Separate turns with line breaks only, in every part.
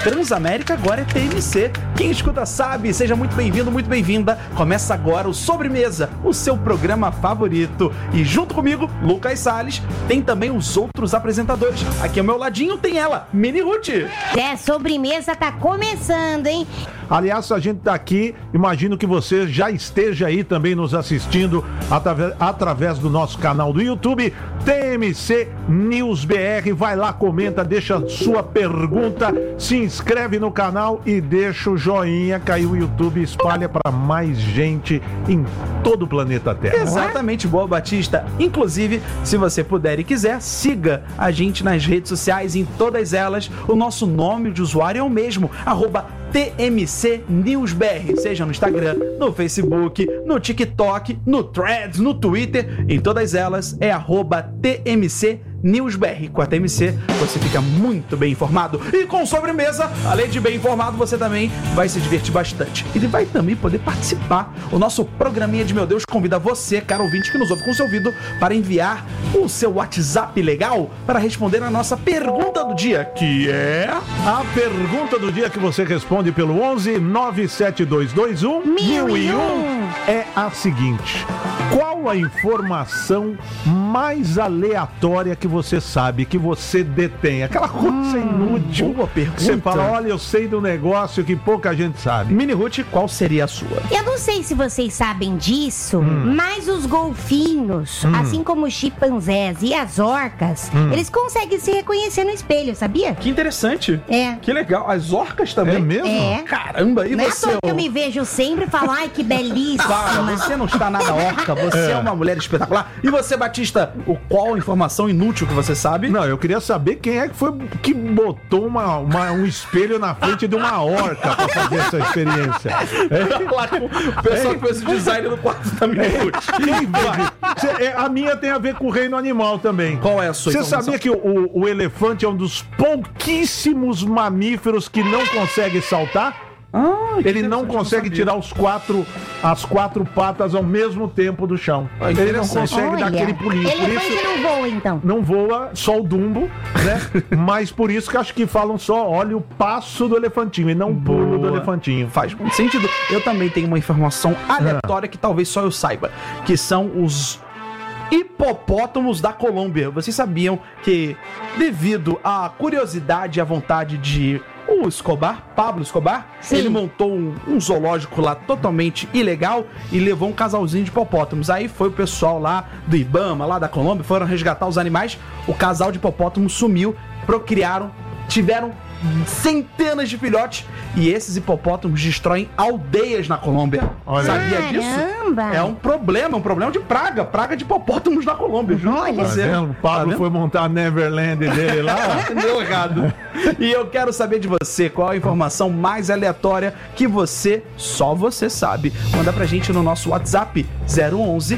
Transamérica agora é TMC. Quem escuta sabe, seja muito bem-vindo, muito bem-vinda. Começa agora o Sobremesa, o seu programa favorito. E junto comigo, Lucas Salles, tem também os outros apresentadores. Aqui ao meu ladinho tem ela, Mini Ruth.
Sobremesa tá começando, hein?
Aliás, a gente tá aqui, imagino que você já esteja aí também nos assistindo através do nosso canal do YouTube, TMC News BR. Vai lá, comenta, deixa sua pergunta, se inscreve no canal e deixa o joinha, que aí o YouTube espalha para mais gente em todo o planeta Terra.
Exatamente, boa, Batista. Inclusive, se você puder e quiser, siga a gente nas redes sociais, em todas elas. O nosso nome de usuário é o mesmo, @TMC News BR, seja no Instagram, no Facebook, no TikTok, no Threads, no Twitter, em todas elas é @TMC News BR. Com a TMC você fica muito bem informado. E com Sobremesa, além de bem informado, você também vai se divertir bastante. E vai também poder participar. O nosso programinha de Meu Deus convida você, caro ouvinte que nos ouve com seu ouvido, para enviar o seu WhatsApp legal para responder a nossa pergunta do dia, que é...
A pergunta do dia que você responde pelo 11 97221 1001 é a seguinte: qual a informação mais aleatória que você sabe, que você detém? Aquela coisa inútil.
Boa pergunta.
Você fala, olha, eu sei do negócio que pouca gente sabe.
Mini Ruth, qual seria a sua?
Eu não sei se vocês sabem disso, mas os golfinhos, assim como os chimpanzés e as orcas, eles conseguem se reconhecer no espelho, sabia?
Que interessante.
É.
Que legal. As orcas também?
É mesmo?
É.
Caramba, e
Não é à
você?
toa que eu me vejo sempre e falo, ai, que belíssima.
Para, você não está nada orca, você é uma mulher espetacular. E você, Batista, qual informação inútil que você sabe?
Não, eu queria saber quem é que foi que botou um espelho na frente de uma orca pra fazer essa experiência.
Lá com o pessoal que fez o design do quarto da Mini Ruth.
Quem vai? A minha tem a ver com o reino animal também.
Qual é a sua
Você
informação?
sabia que o elefante é um dos pouquíssimos mamíferos que não consegue saltar? Ele não consegue tirar as quatro patas ao mesmo tempo do chão. Ele não consegue dar aquele pulinho. Por
Elefante
isso,
não voa, então.
não voa, só o Dumbo, né? Mas por isso que acho que falam só, olha o passo do elefantinho e não o pulo do elefantinho.
Faz muito sentido. Eu também tenho uma informação aleatória que talvez só eu saiba, que são os hipopótamos da Colômbia. Vocês sabiam que, devido à curiosidade e à vontade de o Escobar, Pablo Escobar,
Sim.
ele montou um zoológico lá totalmente ilegal e levou um casalzinho de hipopótamos. Aí foi o pessoal lá do Ibama, lá da Colômbia, foram resgatar os animais. O casal de hipopótamos sumiu, procriaram, tiveram centenas de filhotes e esses hipopótamos destroem aldeias na Colômbia.
Olha.
Sabia disso?
Caramba!
É um problema de praga de hipopótamos na Colômbia. Juro pra
Olha.
você.
Tá vendo? O Pablo foi montar a Neverland dele lá.
Deu errado. E eu quero saber de você qual a informação mais aleatória que só você sabe. Manda pra gente no nosso WhatsApp 011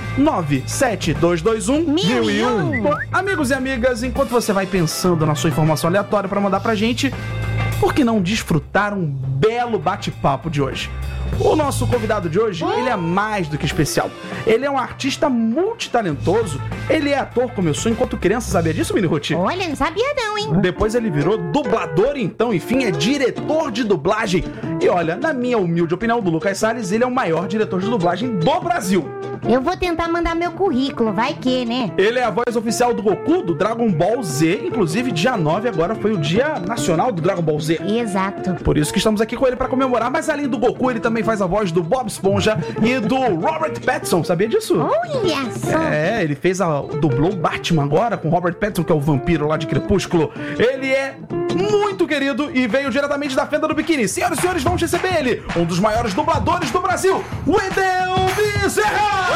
97221
1001.
Bom, amigos e amigas, enquanto você vai pensando na sua informação aleatória pra mandar pra gente, por que não desfrutar um belo bate-papo de hoje? O nosso convidado de hoje, ele é mais do que especial. Ele é um artista multitalentoso. Ele é ator, começou enquanto criança, sabia disso, Mini Ruth?
Olha, não sabia não, hein?
Depois ele virou dublador, então, enfim, é diretor de dublagem. E olha, na minha humilde opinião do Lucas Salles, ele é o maior diretor de dublagem do Brasil.
Eu vou tentar mandar meu currículo, vai que, né?
Ele é a voz oficial do Goku, do Dragon Ball Z. Inclusive, dia 9 agora foi o Dia Nacional do Dragon Ball Z.
Exato.
Por isso que estamos aqui com ele para comemorar. Mas além do Goku, ele também faz a voz do Bob Esponja e do Robert Pattinson. Sabia disso?
Olha só.
É, ele dublou o Batman agora com Robert Pattinson, que é o vampiro lá de Crepúsculo. Ele é muito querido e veio diretamente da Fenda do Biquíni. Senhoras e senhores, vamos receber ele, um dos maiores dubladores do Brasil, Wendel Bezerra!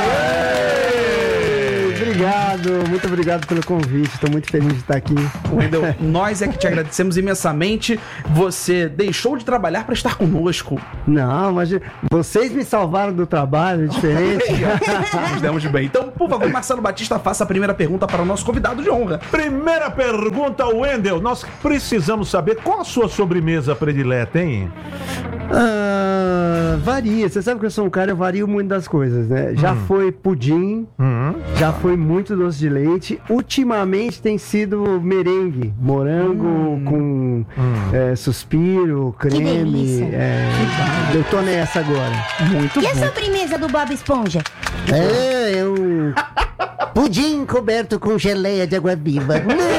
Obrigado, muito obrigado pelo convite, estou muito feliz de estar aqui.
Wendel, nós é que te agradecemos imensamente. Você deixou de trabalhar para estar conosco.
Não, mas vocês me salvaram do trabalho, é diferente.
Nos demos de bem. Então, por favor, Marcelo Batista, faça a primeira pergunta para o nosso convidado de honra.
Primeira pergunta, Wendel. Nós precisamos saber qual a sua sobremesa predileta, hein?
Varia, você sabe que eu sou um cara, eu vario muito das coisas, né? Já foi pudim, já foi muito doce de leite. Ultimamente tem sido merengue, morango com Suspiro, Creme.
delícia.
Eu tô nessa agora.
Muito
E a
bom.
sobremesa do Bob Esponja?
É um pudim coberto com geleia de água viva.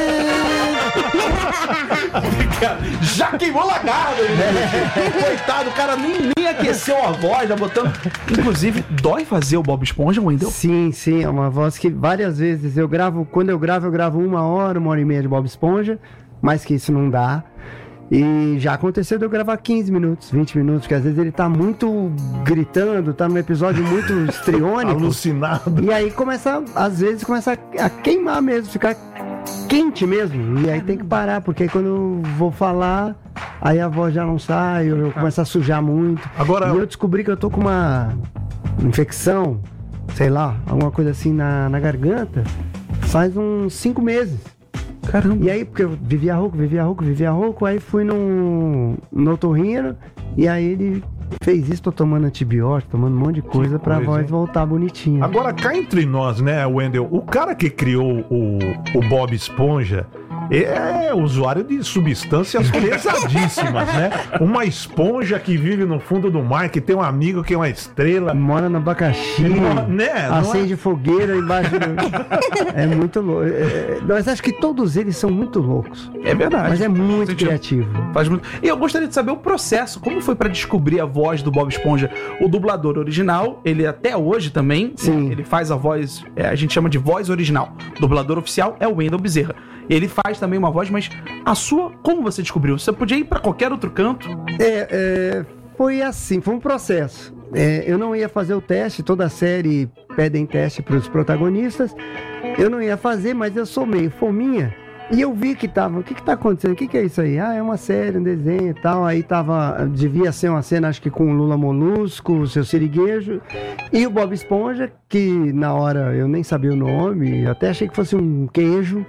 Já queimou lagarto, gente. Coitado, o cara nem aqueceu a voz, já botando. Inclusive, dói fazer o Bob Esponja, Wendel?
Sim, é uma voz que várias vezes eu gravo. Quando eu gravo 1 hora e meia de Bob Esponja. Mais que isso não dá. E já aconteceu de eu gravar 15 minutos, 20 minutos, porque às vezes ele tá muito gritando, tá num episódio muito histriônico.
Alucinado.
E aí às vezes começa a queimar mesmo, ficar quente mesmo. E aí tem que parar, porque aí quando eu vou falar, aí a voz já não sai, eu começo a sujar muito.
Agora-
E eu descobri que eu tô com uma infecção, sei lá, alguma coisa assim na garganta, faz uns 5 meses.
Caramba.
E aí, porque eu vivia rouco, aí fui no otorrino, e aí ele fez isso, tô tomando antibiótico, tomando um monte de coisa pra
coisa,
voz
hein?
voltar bonitinha.
Agora, cá entre nós, né, Wendel, o cara que criou o Bob Esponja é usuário de substâncias pesadíssimas, né? Uma esponja que vive no fundo do mar, que tem um amigo que é uma estrela.
Mora no abacaxi,
Né? Não é?
acende fogueira embaixo do... É muito louco. Mas acho que todos eles são muito loucos.
É verdade.
Mas é muito
Sentido.
criativo.
Faz muito. E eu gostaria de saber o processo. Como foi pra descobrir a voz do Bob Esponja? O dublador original, ele até hoje também,
Sim.
ele faz a voz, a gente chama de voz original. O dublador oficial é o Wendel Bezerra. Ele faz também uma voz, mas a sua, como você descobriu? Você podia ir pra qualquer outro canto?
Foi assim, foi um processo. Eu não ia fazer o teste, toda a série pedem teste para os protagonistas. Eu não ia fazer, mas eu sou meio fominha. E eu vi que tava, o que tá acontecendo? O que é isso aí? Ah, é uma série, um desenho e tal. Aí devia ser uma cena, acho que com o Lula Molusco, o Seu Siriguejo. E o Bob Esponja, que na hora eu nem sabia o nome, até achei que fosse um queijo.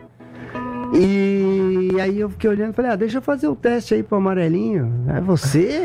E aí eu fiquei olhando e falei, deixa eu fazer o teste aí pro amarelinho. É você?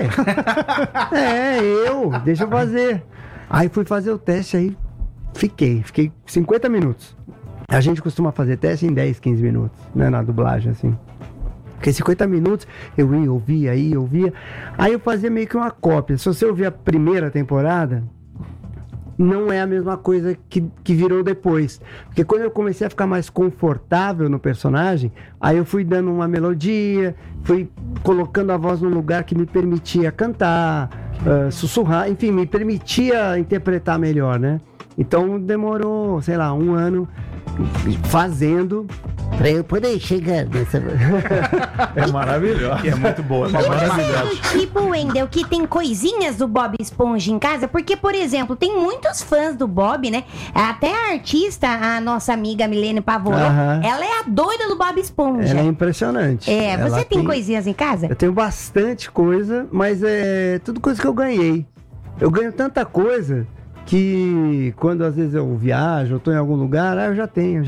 Eu, deixa eu fazer. Aí fui fazer o teste, aí fiquei 50 minutos. A gente costuma fazer teste em 10, 15 minutos, né, na dublagem, assim. Porque 50 minutos eu ia, ouvia. Aí eu fazia meio que uma cópia. Se você ouvir a primeira temporada, não é a mesma coisa que virou depois. Porque quando eu comecei a ficar mais confortável no personagem, aí eu fui dando uma melodia, fui colocando a voz num lugar que me permitia cantar, sussurrar, enfim, me permitia interpretar melhor, né? Então demorou, sei lá, 1 ano fazendo pra eu poder chegar nessa...
É maravilhoso.
Que é muito boa.
E você é do tipo, Wendel, que tem coisinhas do Bob Esponja em casa? Porque, por exemplo, tem muitos fãs do Bob, né? Até a artista, a nossa amiga Milene Pavoro,
Aham.
ela é a doida do Bob Esponja.
Ela é impressionante.
Você
Ela
tem coisinhas em casa?
Eu tenho bastante coisa, mas é tudo coisa que eu ganhei. Eu ganho tanta coisa que quando às vezes eu viajo, eu tô em algum lugar, eu já tenho.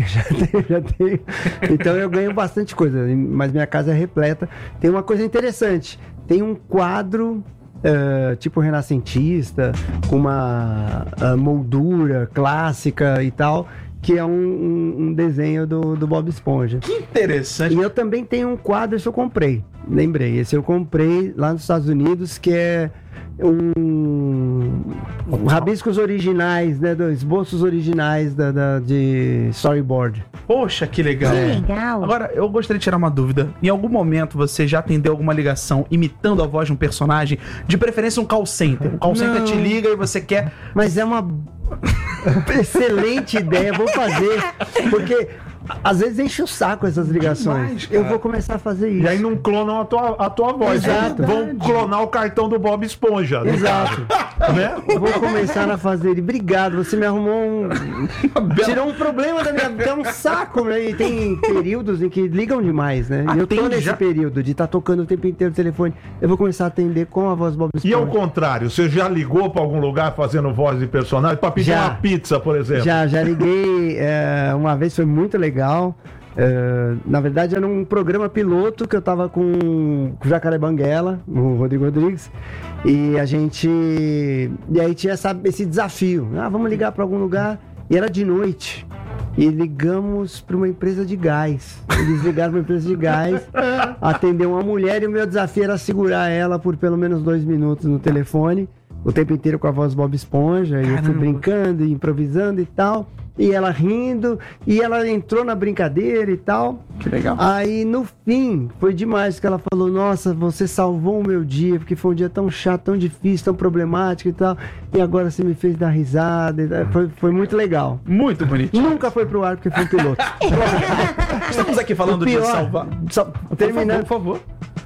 Então eu ganho bastante coisa, mas minha casa é repleta. Tem uma coisa interessante, tem um quadro tipo renascentista, com uma moldura clássica e tal, que é um desenho do Bob Esponja.
Que interessante.
E eu também tenho um quadro, esse eu comprei. Lembrei, esse eu comprei lá nos Estados Unidos, que é rabiscos originais, né? Esboços originais de storyboard.
Poxa, que legal.
Que legal.
Agora, eu gostaria de tirar uma dúvida. Em algum momento você já atendeu alguma ligação imitando a voz de um personagem? De preferência um call center. Um call center te liga e você quer...
Mas é uma excelente ideia, vou fazer. Porque às vezes enche o saco essas ligações.
Demais, cara.
Eu vou começar a fazer isso.
E aí não clonam a tua voz.
Exato.
Vão clonar o cartão do Bob Esponja. no
Exato.
caso, né?
Eu vou começar a fazer ele. Obrigado, você me arrumou tirou um problema da minha vida. É um saco, né? E tem períodos em que ligam demais, né? E eu tô
Atende
nesse
já?
período de estar tocando o tempo inteiro o telefone. Eu vou começar a atender com a voz do Bob
E
Esponja.
ao contrário, você já ligou pra algum lugar fazendo voz de personagem pra pedir
Já.
uma pizza, por exemplo?
Já liguei uma vez, foi muito legal. Na verdade, era um programa piloto que eu tava com o Jacaré Banguela, o Rodrigo Rodrigues, e aí tinha esse desafio. Vamos ligar pra algum lugar. E era de noite. e ligamos para uma empresa de gás. Eles ligaram para uma empresa de gás, atendeu uma mulher e o meu desafio era segurar ela por pelo menos 2 minutos no telefone, o tempo inteiro com a voz Bob Esponja, e eu fui brincando e improvisando e tal. E ela rindo, e ela entrou na brincadeira e tal.
Que legal.
Aí, no fim, foi demais que ela falou, nossa, você salvou o meu dia, porque foi um dia tão chato, tão difícil, tão problemático e tal. E agora você me fez dar risada. Foi muito legal.
Muito bonito.
Nunca foi pro ar, porque foi um piloto.
Estamos aqui falando de salvar.
Terminando,
Por favor.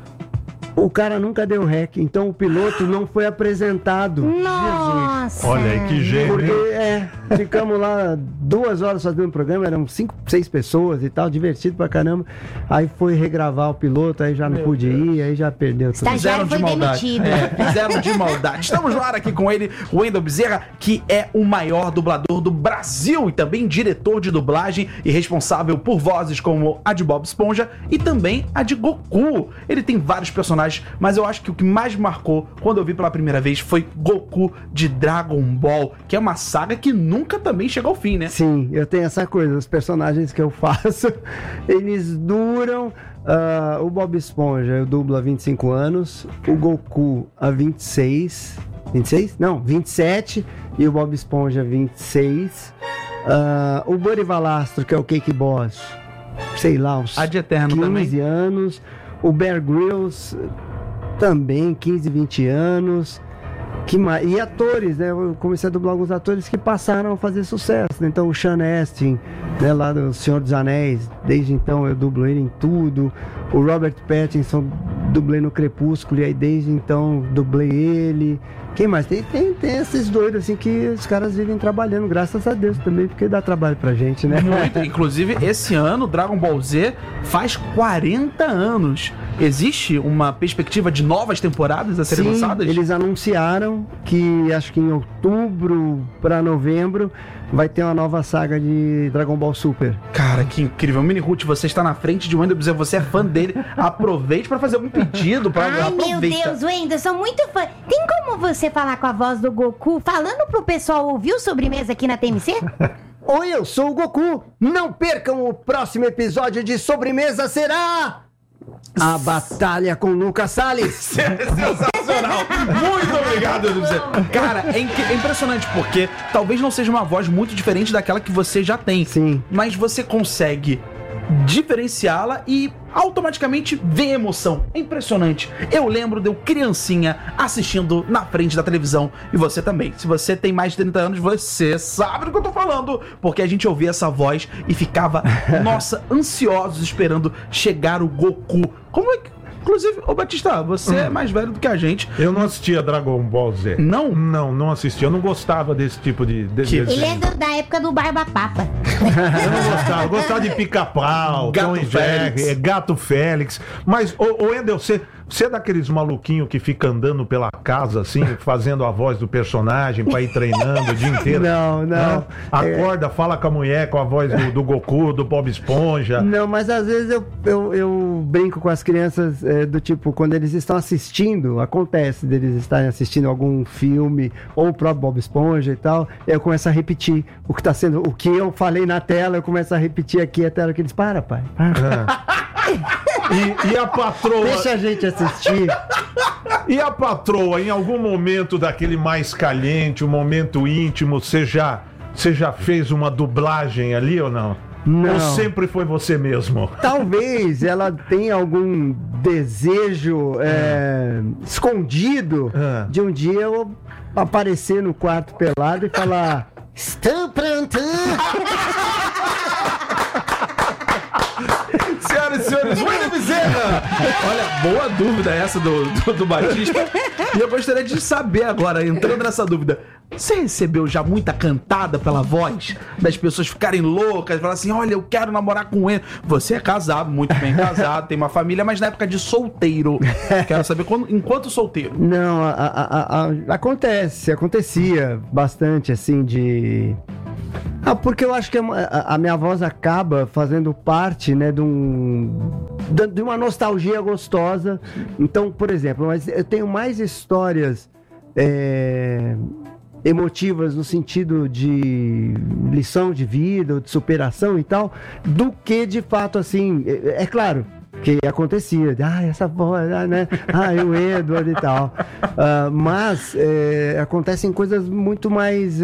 o cara nunca deu rec, então o piloto não foi apresentado.
Nossa!
Olha aí que gênio.
Porque, ficamos lá 2 horas fazendo o programa, eram 5, 6 pessoas e tal, divertido pra caramba. Aí foi regravar o piloto, aí já não pude ir, aí já perdeu tudo.
Estagiário foi demitido.
Fizeram de maldade. Estamos no ar aqui com ele, o Wendel Bezerra, que é o maior dublador do Brasil e também diretor de dublagem e responsável por vozes como a de Bob Esponja e também a de Goku. Ele tem vários personagens, mas eu acho que o que mais marcou quando eu vi pela primeira vez foi Goku de Dragon Ball, que é uma saga que nunca também chegou ao fim, né?
Sim, eu tenho essa coisa, os personagens que eu faço, eles duram. O Bob Esponja eu dublo há 25 anos, o Goku há 26. 26? Não, 27. E o Bob Esponja 26. O Buddy Valastro, que é o Cake Boss, sei lá, uns
Ad Eterno
15
também.
anos. O Bear Grylls também, 15, 20 anos. E atores, né? Eu comecei a dublar alguns atores que passaram a fazer sucesso, né? Então o Sean Astin, né, lá do Senhor dos Anéis, desde então eu dublo ele em tudo. O Robert Pattinson, dublei no Crepúsculo, e aí desde então dublei ele. Quem mais? Tem esses doidos assim que os caras vivem trabalhando, graças a Deus também, porque dá trabalho pra gente, né?
Muito. Inclusive, esse ano, Dragon Ball Z faz 40 anos. Existe uma perspectiva de novas temporadas a serem lançadas?
Eles anunciaram que acho que em outubro para novembro vai ter uma nova saga de Dragon Ball Super.
Cara, que incrível. Mini Ruth, você está na frente de Wendel Bezerra, você é fã dele. Aproveite para fazer algum pedido.
Ai, meu Deus, Wendel, sou muito fã. Tem como você falar com a voz do Goku, falando pro pessoal ouvir o Sobremesa aqui na TMC?
Oi, eu sou o Goku. Não percam o próximo episódio de Sobremesa, será a Batalha com Lucas Salles.
Sensacional! Muito obrigado, Wendel Bezerra. Cara, é impressionante, porque talvez não seja uma voz muito diferente daquela que você já tem.
Sim.
Mas você consegue diferenciá-la e automaticamente ver emoção. É impressionante. Eu lembro de eu criancinha assistindo na frente da televisão, e você também. Se você tem mais de 30 anos, você sabe do que eu tô falando, porque a gente ouvia essa voz e ficava, nossa, ansiosos esperando chegar o Goku. Como é que... Inclusive, ô Batista, você é mais velho do que a gente.
Eu não assistia Dragon Ball Z.
Não?
Não assistia. Eu não gostava desse tipo de desenho.
Ele é da época do Barba Papa.
Eu não gostava. Eu gostava de Pica-Pau,
Gato
Tom e
Félix.
Jerry, Gato Félix. Mas, ô Wendel, você é daqueles maluquinhos que fica andando pela casa, assim, fazendo a voz do personagem pra ir treinando o dia inteiro?
Não.
Hã? Acorda, fala com a mulher com a voz do Goku, do Bob Esponja.
Não, mas às vezes eu brinco com as crianças do tipo, quando eles estão assistindo, acontece deles estarem assistindo algum filme, ou o próprio Bob Esponja e tal, eu começo a repetir o que tá sendo, o que eu falei na tela, eu começo a repetir aqui a tela que eles, para, pai.
E a patroa...
Deixa a gente assistir.
E a patroa, em algum momento daquele mais caliente, um momento íntimo, você já fez uma dublagem ali ou não?
Não.
Ou sempre foi você mesmo?
Talvez ela tenha algum desejo escondido de um dia eu aparecer no quarto pelado e falar: estou pronto!
Senhoras e senhores, Wendel Bezerra! Olha, boa dúvida essa do Batista. E eu gostaria de saber agora, entrando nessa dúvida, você recebeu já muita cantada pela voz? Das pessoas ficarem loucas, falar assim, olha, eu quero namorar com ele. Você é casado, muito bem casado, tem uma família, mas na época de solteiro. Quero saber enquanto solteiro.
Não, acontecia bastante, assim, de... porque eu acho que a minha voz acaba fazendo parte, né, de uma nostalgia gostosa. Então, por exemplo, mas eu tenho mais histórias emotivas no sentido de lição de vida, de superação e tal, do que de fato assim, é claro que acontecia, essa voz, né? O Edward e tal, mas acontecem coisas muito mais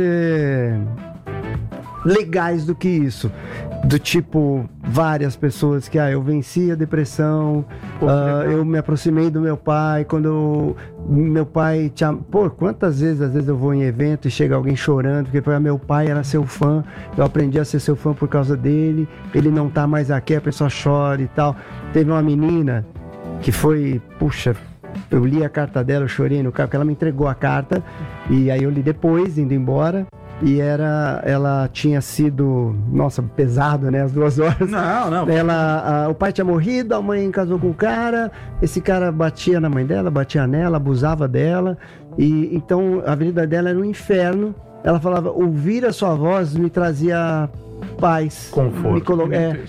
legais do que isso, do tipo, várias pessoas que, eu venci a depressão, eu me aproximei do meu pai, quando meu pai quantas vezes, às vezes eu vou em evento e chega alguém chorando, porque meu pai era seu fã, eu aprendi a ser seu fã por causa dele, ele não tá mais aqui, a pessoa chora e tal. Teve uma menina que foi, eu li a carta dela, eu chorei no carro, porque ela me entregou a carta, e aí eu li depois, indo embora. E ela tinha sido, pesado, né? As 2 horas.
Não.
O pai tinha morrido, a mãe casou com o cara, esse cara batia na mãe dela, batia nela, abusava dela. E então a vida dela era um inferno. Ela falava, ouvir a sua voz me trazia paz.
Conforto.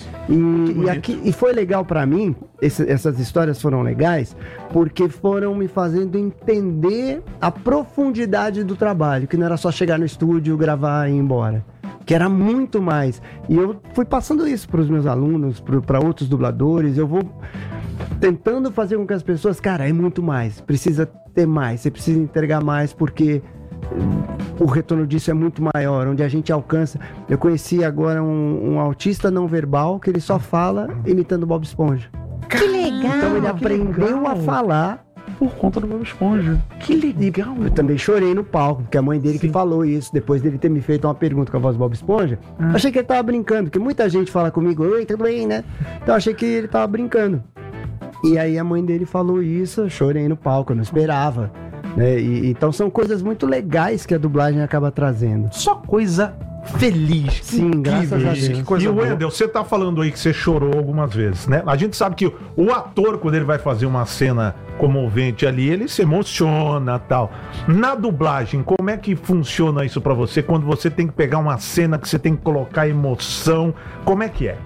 E foi legal pra mim, essas histórias foram legais, porque foram me fazendo entender a profundidade do trabalho, que não era só chegar no estúdio, gravar e ir embora, que era muito mais. E eu fui passando isso para os meus alunos, para outros dubladores, eu vou tentando fazer com que as pessoas, cara, é muito mais, precisa ter mais, você precisa entregar mais, porque o retorno disso é muito maior, onde a gente alcança. Eu conheci agora um autista não verbal, que ele só fala imitando Bob Esponja.
Que legal!
Então ele aprendeu a falar
por conta do Bob Esponja. Que legal!
Eu também chorei no palco, porque a mãe dele que falou isso, depois dele ter me feito uma pergunta com a voz do Bob Esponja. Achei que ele tava brincando, porque muita gente fala comigo, oi, tudo bem, né? Então achei que ele tava brincando. E aí a mãe dele falou isso, eu chorei no palco, eu não esperava. Né? Então são coisas muito legais que a dublagem acaba trazendo.
Só coisa feliz.
Sim, graças a Deus.
Que coisa
e o
boa.
Wendel, você tá falando aí que você chorou algumas vezes, né? A gente sabe que o ator, quando ele vai fazer uma cena comovente ali, ele se emociona e tal. Na dublagem, como é que funciona isso pra você? Quando você tem que pegar uma cena que você tem que colocar emoção, como é que é?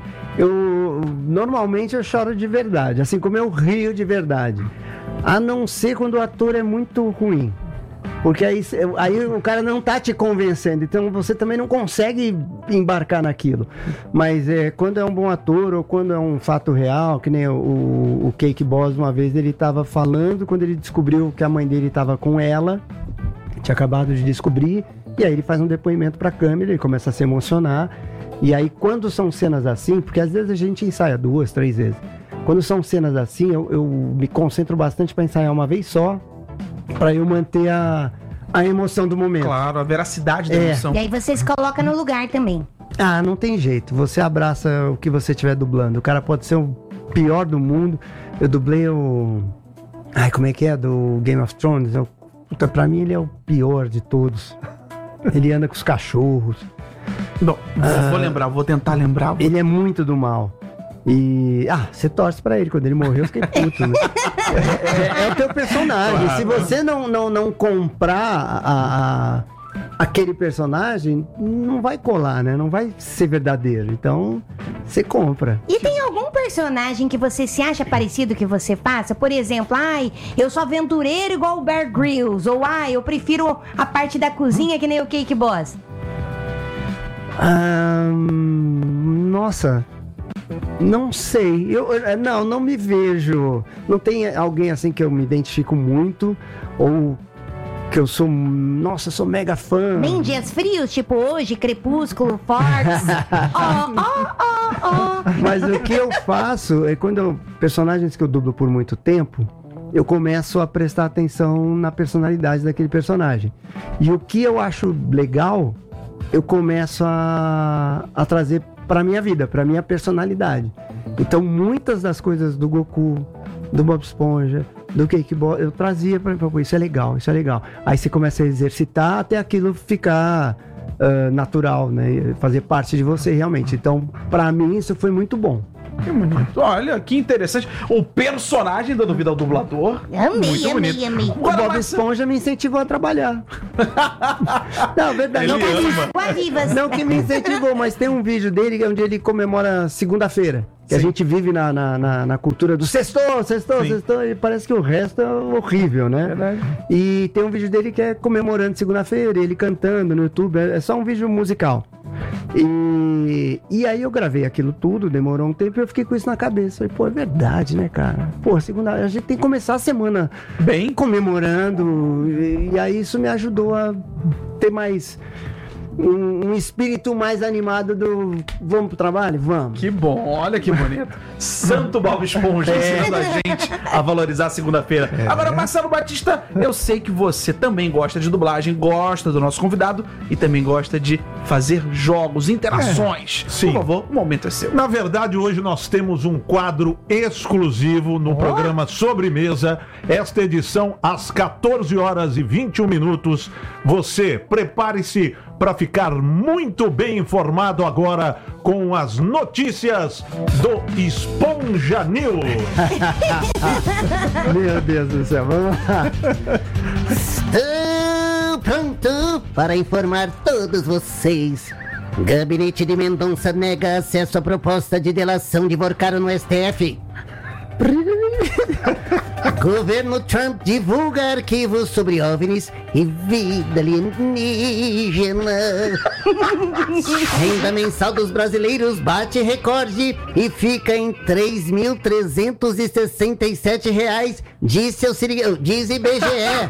Normalmente eu choro de verdade, assim como eu rio de verdade. A não ser quando o ator é muito ruim. Porque aí o cara não tá te convencendo, então você também não consegue embarcar naquilo. Mas quando é um bom ator ou quando é um fato real, que nem o Cake Boss, uma vez ele tava falando, quando ele descobriu que a mãe dele tava com ela, tinha acabado de descobrir, e aí ele faz um depoimento pra câmera, ele começa a se emocionar. E aí quando são cenas assim, porque às vezes a gente ensaia 2, 3 vezes. Quando são cenas assim, eu me concentro bastante para ensaiar uma vez só, para eu manter a emoção do momento.
Claro, a veracidade da emoção.
E aí você se coloca no lugar também.
Não tem jeito. Você abraça o que você estiver dublando. O cara pode ser o pior do mundo. Eu dublei como é que é? Do Game of Thrones. Pra mim ele é o pior de todos. Ele anda com os cachorros.
Bom, vou tentar lembrar.
Ele é muito do mal. E você torce pra ele. Quando ele morreu, eu fiquei puto, né? É o teu personagem. Claro. Se você não comprar aquele personagem, não vai colar, né? Não vai ser verdadeiro. Então, você compra.
E tem algum personagem que você se acha parecido que você faça? Por exemplo, eu sou aventureiro igual o Bear Grylls. Ou, eu prefiro a parte da cozinha que nem o Cake Boss.
Nossa... Não sei, não me vejo. Não tem alguém assim que eu me identifico muito, ou que eu sou mega fã.
Nem dias frios, tipo hoje, Crepúsculo, Fortes.
Mas o que eu faço é quando personagens que eu dublo por muito tempo, eu começo a prestar atenção na personalidade daquele personagem. E o que eu acho legal, eu começo a trazer pra minha vida, pra minha personalidade. Então, muitas das coisas do Goku, do Bob Esponja, do Cake Boss, eu trazia pra isso é legal. Aí você começa a exercitar até aquilo ficar natural, né? Fazer parte de você realmente. Então, pra mim, isso foi muito bom.
Que bonito. Olha, que interessante. O personagem dando vida ao dublador. Muito bonito.
amei.
O
Agora,
Bob
Marcelo,
Esponja me incentivou a trabalhar. Não, verdade.
Ele
Não,
ama.
Quadivas.
não que me incentivou, mas tem um vídeo dele onde ele comemora segunda-feira. Que a gente vive na cultura do sextou, e parece que o resto é horrível, né?
Verdade.
E tem um vídeo dele que é comemorando segunda-feira, ele cantando no YouTube, é só um vídeo musical. E aí eu gravei aquilo tudo, demorou um tempo e eu fiquei com isso na cabeça. Falei, pô, é verdade, né, cara? Pô, segunda, a gente tem que começar a semana
Bem,
comemorando, e aí isso me ajudou a ter mais um espírito mais animado do vamos pro trabalho? Vamos.
que bom, olha que bonito. Santo Bob Esponja ensinando a gente a valorizar a segunda-feira. Agora, Marcelo Batista, eu sei que você também gosta de dublagem, gosta do nosso convidado e também gosta de fazer jogos, interações.
sim.
Por favor, o momento é seu.
Na verdade, hoje nós temos um quadro exclusivo no programa Sobremesa. Esta edição, às 14 horas e 21 minutos. Você prepare-se para ficar muito bem informado agora com as notícias do Esponja News.
Meu Deus do céu, vamos lá.
Estou pronto para informar todos vocês. Gabinete de Mendonça nega acesso à proposta de delação de Vorcaro no STF. Governo Trump divulga arquivos sobre OVNIs e vida alienígena. Renda mensal dos brasileiros bate recorde e fica em R$ 3.367, diz IBGE.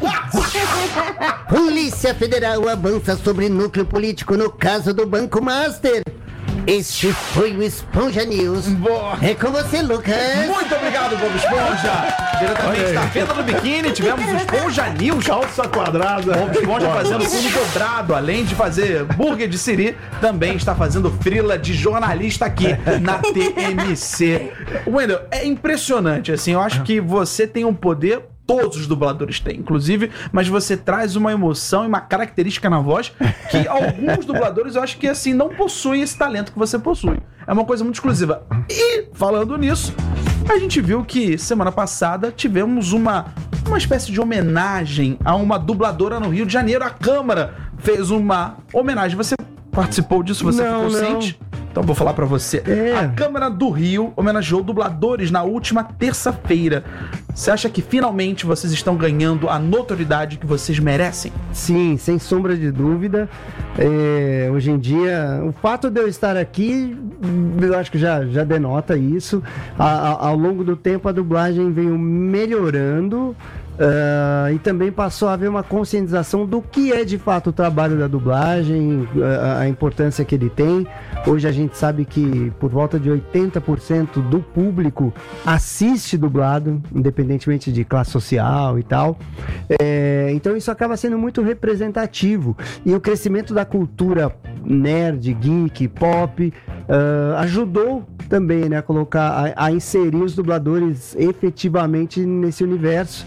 Polícia Federal avança sobre núcleo político no caso do Banco Master. Este foi o Esponja News.
Boa.
É com você, Lucas.
Muito obrigado, Bob Esponja. Diretamente da Fenda do Biquíni, tivemos o Esponja News.
Calça quadrada.
Bob Esponja fazendo fundo dobrado, além de fazer burger de siri, também está fazendo frila de jornalista aqui na TMC. Wendel, é impressionante, assim, eu acho que você tem um poder, todos os dubladores têm, inclusive, mas você traz uma emoção e uma característica na voz que alguns dubladores eu acho que, assim, não possuem esse talento que você possui. É uma coisa muito exclusiva. E, falando nisso, a gente viu que semana passada tivemos uma espécie de homenagem a uma dubladora no Rio de Janeiro. A Câmara fez uma homenagem. Você participou disso? Você
Não,
ficou
não.
ciente? Então vou falar pra você.
É.
A Câmara do Rio homenageou dubladores na última terça-feira. Você acha que finalmente vocês estão ganhando a notoriedade que vocês merecem?
Sim, sem sombra de dúvida. Hoje em dia, o fato de eu estar aqui, eu acho que já denota isso. Ao longo do tempo, a dublagem veio melhorando. E também passou a haver uma conscientização do que é de fato o trabalho da dublagem, a importância que ele tem. Hoje a gente sabe que por volta de 80% do público assiste dublado, independentemente de classe social e tal. Então isso acaba sendo muito representativo. E o crescimento da cultura nerd, geek, pop ajudou também, né, a inserir os dubladores efetivamente nesse universo.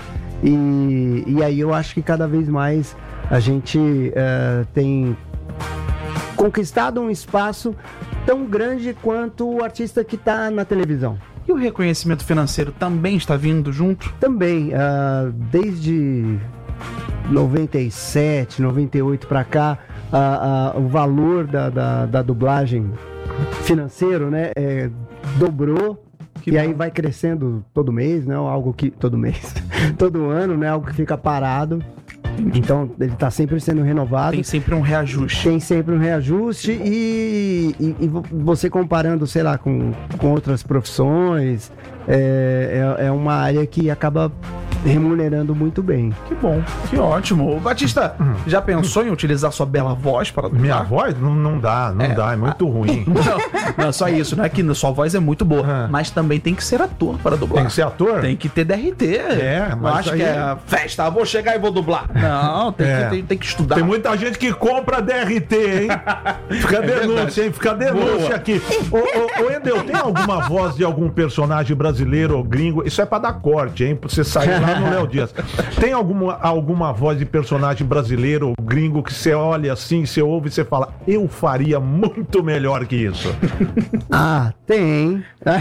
E aí eu acho que cada vez mais a gente tem conquistado um espaço tão grande quanto o artista que está na televisão.
E o reconhecimento financeiro também está vindo junto?
Também, desde 97, 98 para cá, o valor da dublagem financeiro, né, dobrou. E aí vai crescendo todo mês, né? Algo que. Todo mês. Todo ano, né? Algo que fica parado. Então ele está sempre sendo renovado.
Tem sempre um reajuste.
Tem sempre um reajuste e você comparando, sei lá, com outras profissões, é uma área que acaba remunerando muito bem.
Que bom, que ótimo. Batista, já pensou em utilizar sua bela voz para dublar?
Minha voz? Não dá, é muito ruim.
Não, só isso, não é que sua voz é muito boa, mas também tem que ser ator para dublar.
Tem que ser ator?
Tem que ter DRT.
Mas
não acho
aí...
que é festa, vou chegar e vou dublar. Não, tem que estudar.
Tem muita gente que compra DRT, hein? Fica denúncia, hein? Fica denúncia aqui. Ô, Wendel, tem alguma voz de algum personagem brasileiro ou gringo? Isso é pra dar corte, hein? Pra você sair lá pensando no Léo Dias. Tem alguma voz de personagem brasileiro ou gringo que você olha assim, você ouve e você fala, eu faria muito melhor que isso?
Ah, tem.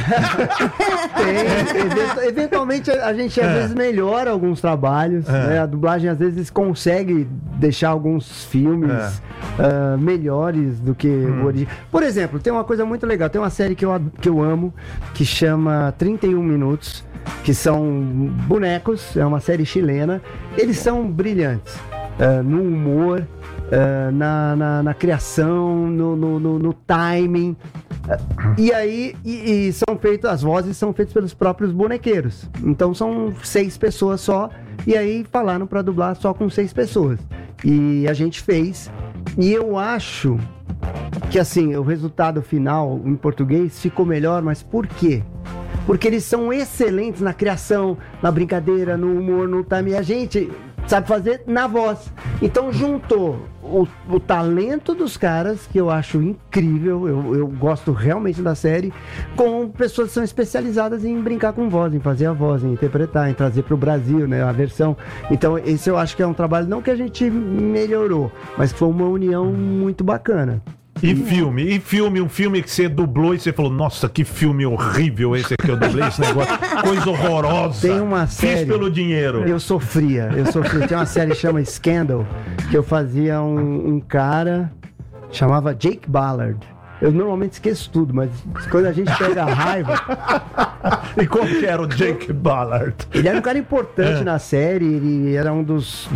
Tem. Eventualmente a gente às vezes melhora alguns trabalhos. Né? A dublagem às vezes consegue deixar alguns filmes melhores do que o original. Por exemplo, tem uma coisa muito legal. Tem uma série que eu amo, que chama 31 Minutos, que são bonecos, é uma série chilena. Eles são brilhantes no humor, na criação, no timing. E aí, são feitas, as vozes são feitas pelos próprios bonequeiros. Então são 6 pessoas só. E aí falaram pra dublar só com 6 pessoas. E a gente fez. E eu acho que assim, o resultado final em português ficou melhor, mas por quê? Porque eles são excelentes na criação, na brincadeira, no humor, no timing. E a gente sabe fazer na voz. Então juntou o talento dos caras, que eu acho incrível, eu gosto realmente da série, com pessoas que são especializadas em brincar com voz, em fazer a voz, em interpretar, em trazer para o Brasil, né, a versão. Então esse eu acho que é um trabalho, não que a gente melhorou, mas que foi uma união muito bacana.
E filme, um filme que você dublou e você falou, nossa, que filme horrível esse que eu dublei, esse negócio, coisa horrorosa.
Tem uma série...
Fiz pelo dinheiro.
Eu sofria. Tem uma série que chama Scandal, que eu fazia um cara, chamava Jake Ballard. Eu normalmente esqueço tudo, mas quando a gente pega a raiva...
E como que era o Jake Ballard?
Ele era um cara importante na série, ele era um dos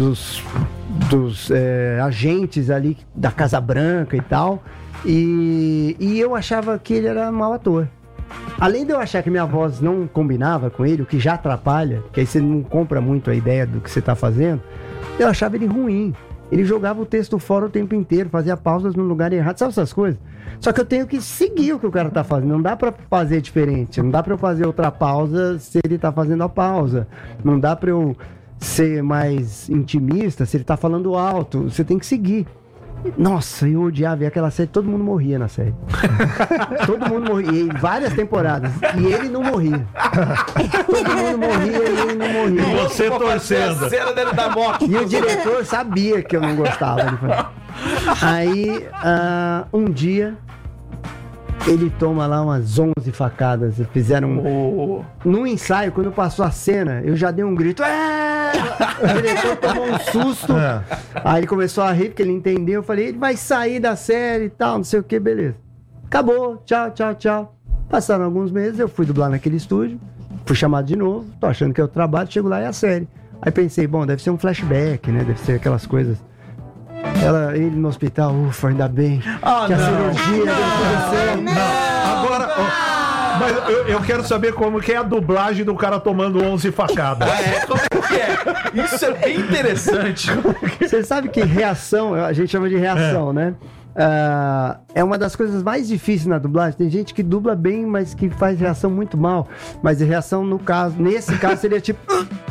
agentes ali da Casa Branca e tal, e eu achava que ele era mau ator. Além de eu achar que minha voz não combinava com ele, o que já atrapalha, que aí você não compra muito a ideia do que você tá fazendo, eu achava ele ruim. Ele jogava o texto fora o tempo inteiro, fazia pausas no lugar errado, sabe essas coisas? Só que eu tenho que seguir o que o cara tá fazendo, não dá pra fazer diferente, não dá pra eu fazer outra pausa se ele tá fazendo a pausa, não dá pra eu ser mais intimista se ele tá falando alto, você tem que seguir. Nossa, eu odiava aquela série, todo mundo morria na série. Todo mundo morria, e várias temporadas, e ele não morria. Todo mundo morria e ele não morria.
E você torcendo.
A cena dele da morte.
E o diretor sabia que eu não gostava. Aí, um dia, ele toma lá umas 11 facadas. Fizeram no ensaio, quando passou a cena, eu já dei um grito. O diretor tomou um susto. Aí ele começou a rir, porque ele entendeu. Eu falei, ele vai sair da série e tal, não sei o que, beleza. Acabou, tchau. Passaram alguns meses, eu fui dublar naquele estúdio. Fui chamado de novo, tô achando que é o trabalho, chego lá e é a série. Aí pensei, bom, deve ser um flashback, né? Deve ser aquelas coisas. Ele no hospital, ufa, ainda bem. Que a cirurgia deu tudo certo.
Agora, mas eu quero saber como que é a dublagem do cara tomando 11 facadas.
Como é que é? Isso é bem interessante.
Você sabe que reação, a gente chama de reação, né? É uma das coisas mais difíceis na dublagem. Tem gente que dubla bem, mas que faz reação muito mal. Mas a reação, nesse caso, seria tipo...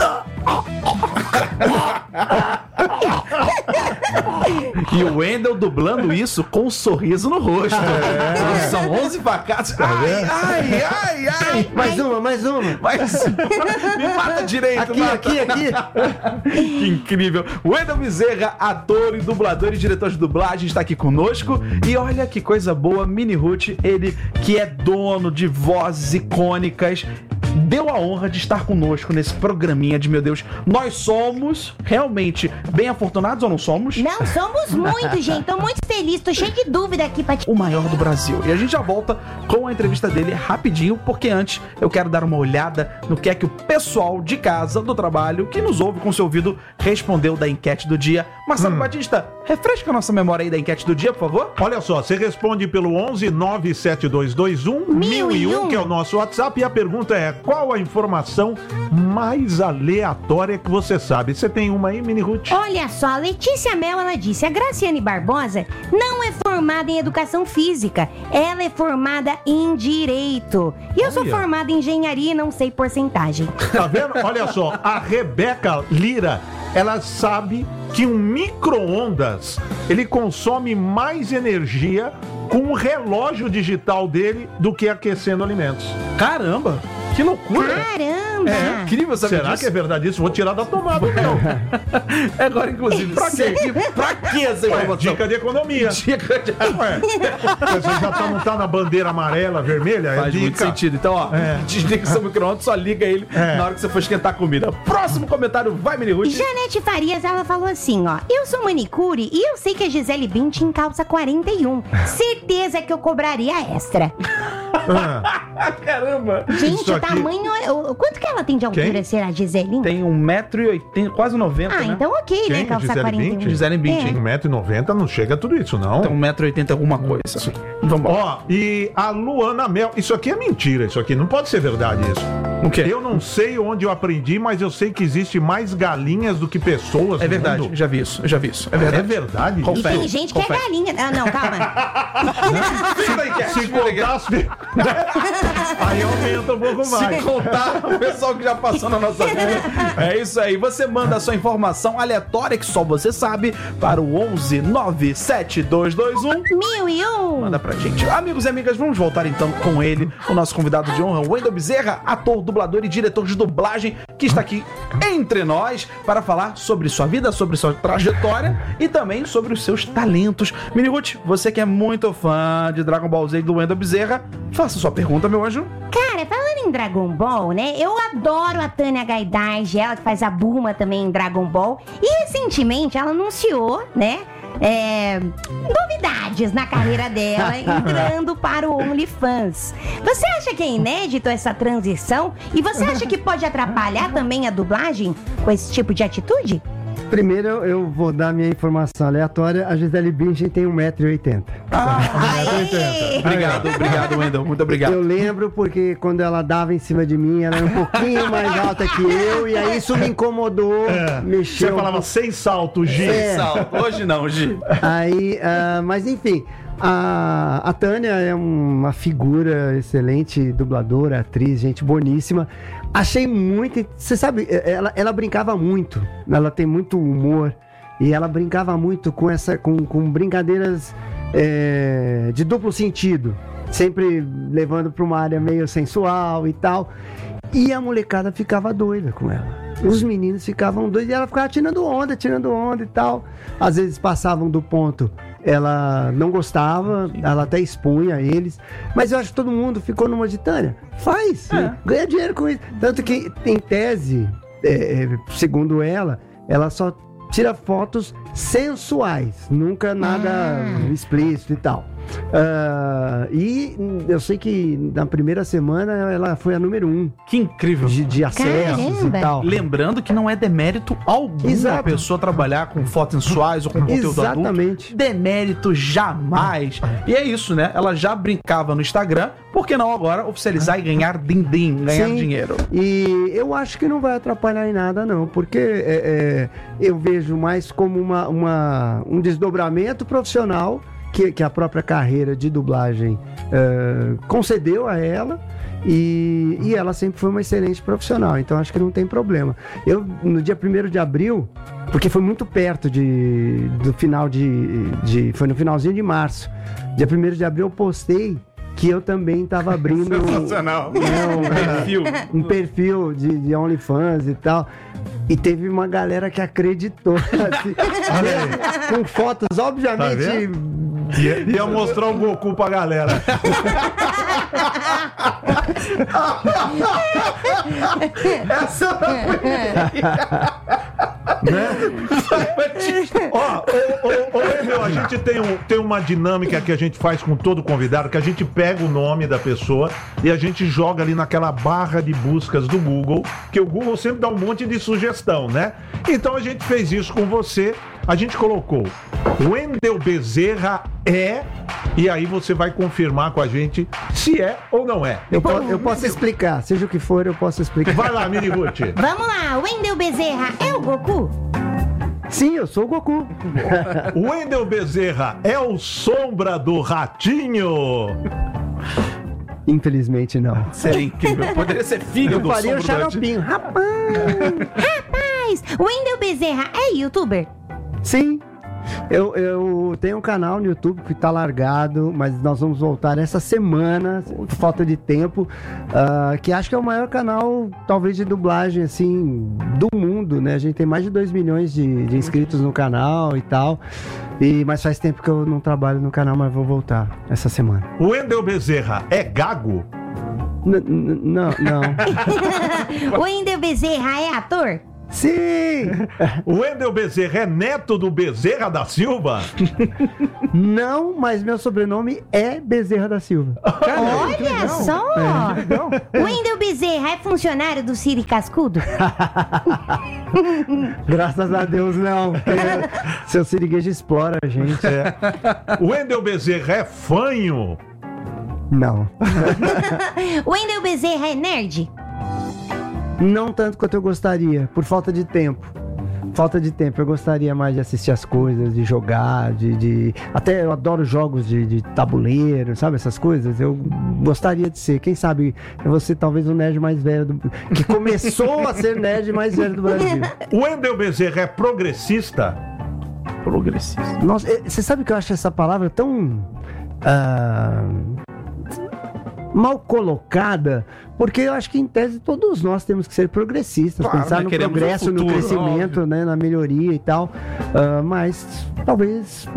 E o Wendel dublando isso com um sorriso no rosto. São 11 facadas. Ai.
Mais uma.
Mas me mata direito.
Aqui.
Que incrível. Wendel Bezerra, ator e dublador e diretor de dublagem, está aqui conosco. E olha que coisa boa, Mini Ruth, ele que é dono de vozes icônicas, deu a honra de estar conosco nesse programinha de, meu Deus, nós somos realmente bem afortunados ou não somos?
Não, somos muito, gente. Tô muito feliz, tô cheio de dúvida aqui pra te...
O maior do Brasil. E a gente já volta com a entrevista dele rapidinho, porque antes eu quero dar uma olhada no que é que o pessoal de casa, do trabalho, que nos ouve com seu ouvido, respondeu da enquete do dia. Marcelo Batista, refresca a nossa memória aí da enquete do dia, por favor.
Olha só, você responde pelo 11 97221 1001, que é o nosso WhatsApp, e a pergunta é: qual a informação mais aleatória que você sabe? Você tem uma aí, Mini Ruth?
Olha só, a Letícia Mel, ela disse: a Graciane Barbosa não é formada em educação física, ela é formada em direito. E eu sou formada em engenharia e não sei porcentagem.
Tá vendo? Olha só, a Rebeca Lira, ela sabe que um micro-ondas, ele consome mais energia com o relógio digital dele do que aquecendo alimentos.
Caramba, que loucura!
Caramba! Caramba!
É incrível saber
Será
disso.
que é verdade isso? Vou tirar da tomada, não.
Agora, inclusive,
Pra quê?
Pra que essa informação?
Dica de economia.
Dica de...
Ué, você já não tá na bandeira amarela, vermelha?
Faz
dica.
muito sentido. Então, ó, desliga seu micro-ondas, só liga ele na hora que você for esquentar a comida. Próximo comentário, vai, Mini Ruth.
Janete Farias, ela falou assim, ó. Eu sou manicure e eu sei que a Gisele Bündchen calça 41. Certeza que eu cobraria extra.
Caramba.
Gente,
Isso
o
aqui-
tamanho... Quanto que ela tem de altura,
Quem?
será, Gisele?
Tem 1,80m, quase 90,
Ah,
né?
então ok,
Quem?
né? Calçar
Gisele
41.
Bündchen?
Gisele Bündchen.
1,90m não chega a tudo isso, não.
Então 1,80m alguma coisa. Vamos embora.
Ó, e a Luana Mel, isso aqui é mentira, isso aqui não pode ser verdade isso.
O quê?
Eu não sei onde eu aprendi, mas eu sei que existe mais galinhas do que pessoas.
É
no
verdade,
mundo.
já vi isso, É
É
verdade.
verdade?
E
Confere.
tem gente que é
Confere.
galinha. Ah, não, calma.
Se contasse. Aí aumenta um pouco
Se
mais.
contar o pessoal que já passou na nossa vida. É isso aí. Você manda a sua informação aleatória que só você sabe para o 11 97221.
1001.
Manda pra gente. Amigos e amigas, vamos voltar então com ele, o nosso convidado de honra, Wendel Bezerra, ator, dublador e diretor de dublagem, que está aqui entre nós para falar sobre sua vida, sobre sua trajetória e também sobre os seus talentos. Mini Ruth, você que é muito fã de Dragon Ball Z e do Wendel Bezerra, faça sua pergunta, meu anjo.
Cara, falando em Dragon Ball, né? Eu adoro a Tânia Gaidage, ela que faz a Bulma também em Dragon Ball. E recentemente ela anunciou, né? Novidades na carreira dela, entrando para o OnlyFans. Você acha que é inédito essa transição? E você acha que pode atrapalhar também a dublagem com esse tipo de atitude?
Primeiro eu vou dar minha informação aleatória. A Gisele Bündchen tem 1,80m.
Aê!
Obrigado, Wendel. Muito obrigado.
Eu lembro porque quando ela dava em cima de mim, ela era um pouquinho mais alta que eu, e aí isso me incomodou,
Você
mexeu.
falava sem salto, G.
Hoje não, Gi.
Aí, mas enfim, a Tânia é uma figura excelente, dubladora, atriz, gente boníssima. Achei muito. Você sabe, ela brincava muito, ela tem muito humor, e ela brincava muito com brincadeiras de duplo sentido, sempre levando para uma área meio sensual e tal. E a molecada ficava doida com ela. Os meninos ficavam doidos e ela ficava tirando onda e tal. Às vezes passavam do ponto, ela não gostava, ela até expunha eles. Mas eu acho que todo mundo ficou numa de Tânia. Faz, ganha dinheiro com isso. Tanto que, em tese, segundo ela só tira fotos sensuais, nunca nada explícito e tal. E eu sei que na primeira semana ela foi a número 1
Que incrível.
de acessos
Caramba.
e tal.
Lembrando que não é demérito algum
Exato.
a pessoa trabalhar com fotos sensuais ou com conteúdo
Exatamente.
adulto. Demérito jamais. E é isso, né? Ela já brincava no Instagram, por que não agora oficializar e ganhar din-din, ganhar
Sim.
dinheiro?
E eu acho que não vai atrapalhar em nada, não, porque eu vejo mais como um desdobramento profissional que a própria carreira de dublagem concedeu a ela. E ela sempre foi uma excelente profissional, então acho que não tem problema. Eu, no dia 1º de abril, porque foi muito perto do final foi no finalzinho de março, dia 1º de abril eu postei que eu também estava abrindo um perfil de OnlyFans e tal. E teve uma galera que acreditou. Assim, com fotos, obviamente.
Ia mostrar o Goku pra galera.
Essa não
Emil, a gente tem uma dinâmica que a gente faz com todo convidado, que a gente pega o nome da pessoa e a gente joga ali naquela barra de buscas do Google, que o Google sempre dá um monte de sugestão, né? Então a gente fez isso com você, a gente colocou Wendel Bezerra e aí você vai confirmar com a gente se é ou não é.
Eu posso explicar, seja o que for, eu posso explicar.
Vai lá, Mini Ruth.
Vamos lá, Wendel Bezerra é o Goku?
Sim, eu sou o Goku.
O Wendel Bezerra é o Sombra do Ratinho.
Infelizmente não.
seria incrível. Poderia ser filho
Eu
do
faria o
Sombra do Ratinho.
xaropinho. Rapaz!
Rapaz, Wendel Bezerra é youtuber?
Sim. Eu tenho um canal no YouTube que tá largado, mas nós vamos voltar essa semana, por falta de tempo, que acho que é o maior canal, talvez, de dublagem, assim, do mundo, né? A gente tem mais de 2 milhões de inscritos no canal e tal, mas faz tempo que eu não trabalho no canal, mas vou voltar essa semana.
O Wendel Bezerra é gago?
Não.
O Wendel Bezerra é ator?
Sim!
O Wendel Bezerra é neto do Bezerra da Silva?
Não, mas meu sobrenome é Bezerra da Silva.
Olha só! O Wendel Bezerra é funcionário do Siri Cascudo?
Graças a Deus, não. Seu siriguejo explora a gente.
O Wendel Bezerra é fanho?
Não.
O Wendel Bezerra é nerd?
Não tanto quanto eu gostaria, por falta de tempo. Falta de tempo, eu gostaria mais de assistir as coisas, de jogar, até eu adoro jogos de tabuleiro, sabe, essas coisas. Eu gostaria de ser, quem sabe, eu vou ser talvez o nerd mais velho, que começou a ser nerd mais velho do Brasil.
O Wendel Bezerra é progressista?
Progressista.
Nossa, você sabe que eu acho essa palavra tão mal colocada, porque eu acho que em tese todos nós temos que ser progressistas,
claro,
pensar no progresso,
futuro,
no crescimento, né, na melhoria e tal, mas talvez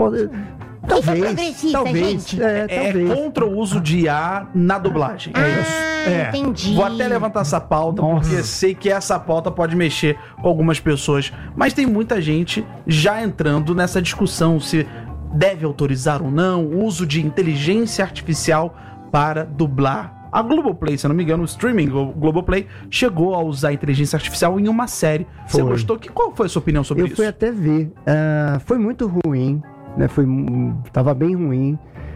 gente?
É contra o uso de IA na dublagem.
Entendi.
Vou até levantar essa pauta, porque sei que essa pauta pode mexer com algumas pessoas, mas tem muita gente já entrando nessa discussão se deve autorizar ou não o uso de inteligência artificial para dublar. A Globoplay, se eu não me engano, o streaming Globoplay chegou a usar a inteligência artificial em uma série. Você gostou? Qual foi a sua opinião sobre isso?
Eu fui até ver. Foi muito ruim, né? Tava bem ruim.